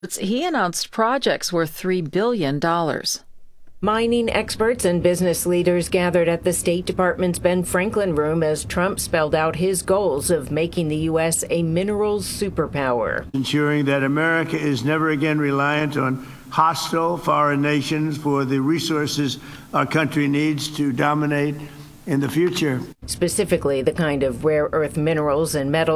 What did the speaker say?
He announced projects worth $3 billion. Mining experts and business leaders gathered at the State Department's Ben Franklin room as Trump spelled out his goals of making the U.S. a minerals superpower. Ensuring that America is never again reliant on hostile foreign nations for the resources our country needs to dominate in the future. Specifically, the kind of rare earth minerals and metals